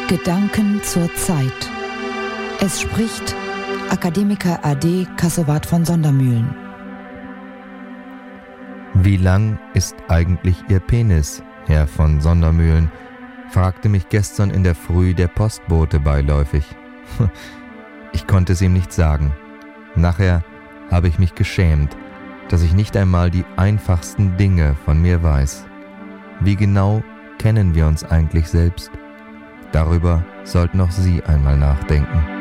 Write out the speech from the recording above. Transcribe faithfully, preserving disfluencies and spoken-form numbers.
Gedanken zur Zeit. Es spricht Akademiker A D Kassowat von Sondermühlen. Wie lang ist eigentlich Ihr Penis, Herr von Sondermühlen? Fragte mich gestern in der Früh der Postbote beiläufig. Ich konnte es ihm nicht sagen. Nachher habe ich mich geschämt, dass ich nicht einmal die einfachsten Dinge von mir weiß. Wie genau kennen wir uns eigentlich selbst? Darüber sollten auch Sie einmal nachdenken.